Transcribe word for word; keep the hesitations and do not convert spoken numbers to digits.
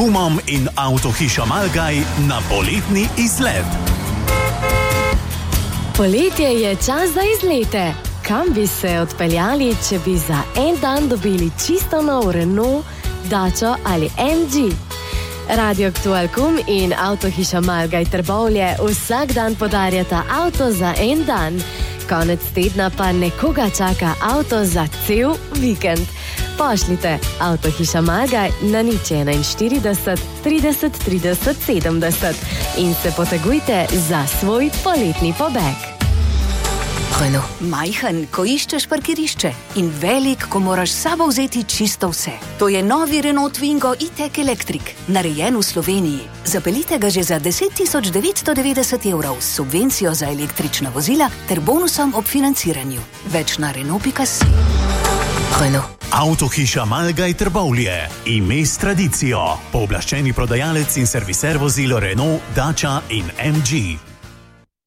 kumom in avtohiša Malgaj na poletni izlet. Poletje je čas za izlete. Kam bi se odpeljali, če bi za en dan dobili čisto nov Renault, Dacia ali em dži? Radio Aktualkum in avtohiša Malgaj Trbovlje vsak dan podarjata avto za en dan. Konec tedna pa nekoga čaka avto za cel vikend. Pošljite avtohiša Malgaj na nič enainštirideset trideset trideset sedemdeset in se potegujte za svoj poletni pobeg. Renault. Majhen, ko iščeš parkirišče in velik, ko moraš s sabo vzeti čisto vse. To je novi Renault Twingo e-tech Electric, narejen v Sloveniji. Zapeljite ga že za deset tisoč devetsto devetdeset evrov s subvencijo za električna vozila ter bonusom ob financiranju. Več na renault pika si. Renault. Avtohiša Malgaj Trbovlje. Ime s tradicijo. Pooblaščeni prodajalec in serviser vozil Renault, Dacia in em dži.